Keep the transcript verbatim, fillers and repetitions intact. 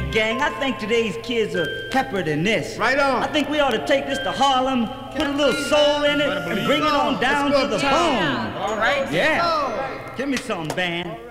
Hey, gang, I think today's kids are peppered in this. Right on. I think we ought to take this to Harlem, put a little soul in it, and bring it on down to the bone. All right. Yeah. Give me some, band.